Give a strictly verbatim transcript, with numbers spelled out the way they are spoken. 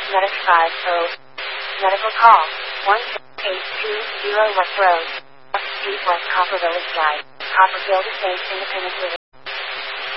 Medic five oh. Medical call. one six eight two zero West Road. Street West Copper Village Drive. Copperfield Estates Independent Living.